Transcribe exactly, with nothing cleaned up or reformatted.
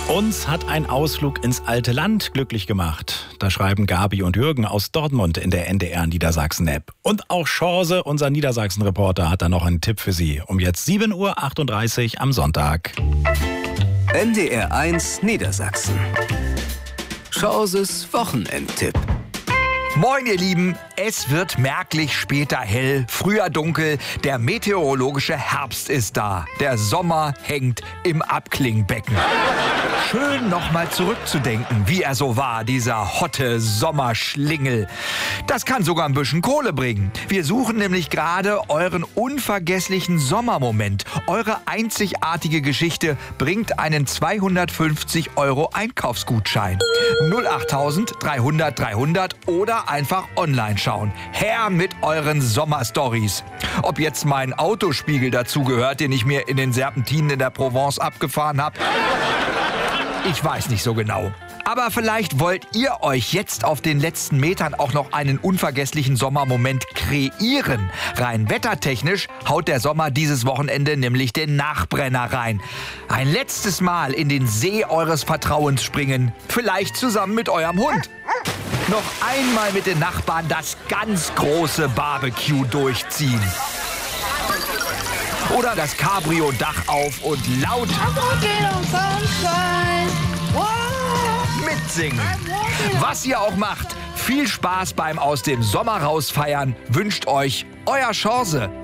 Uns hat ein Ausflug ins alte Land glücklich gemacht. Da schreiben Gabi und Jürgen aus Dortmund in der N D R Niedersachsen-App. Und auch Chance, unser Niedersachsen-Reporter, hat da noch einen Tipp für Sie. Um jetzt sieben Uhr achtunddreißig am Sonntag. N D R eins Niedersachsen. Chances Wochenendtipp. Moin ihr Lieben, es wird merklich später hell, früher dunkel, der meteorologische Herbst ist da, der Sommer hängt im Abklingbecken. Schön nochmal zurückzudenken, wie er so war, dieser hotte Sommerschlingel. Das kann sogar ein bisschen Kohle bringen. Wir suchen nämlich gerade euren unvergesslichen Sommermoment. Eure einzigartige Geschichte bringt einen zweihundertfünfzig Euro Einkaufsgutschein. null acht dreihundert dreihundert oder einfach online schauen. Her mit euren Sommerstories. Ob jetzt mein Autospiegel dazugehört, den ich mir in den Serpentinen in der Provence abgefahren habe, ich weiß nicht so genau. Aber vielleicht wollt ihr euch jetzt auf den letzten Metern auch noch einen unvergesslichen Sommermoment kreieren. Rein wettertechnisch haut der Sommer dieses Wochenende nämlich den Nachbrenner rein. Ein letztes Mal in den See eures Vertrauens springen. Vielleicht zusammen mit eurem Hund. Noch einmal mit den Nachbarn das ganz große Barbecue durchziehen. Oder das Cabrio-Dach auf und laut mitsingen. Was ihr auch macht, viel Spaß beim aus dem Sommer rausfeiern wünscht euch euer Chance.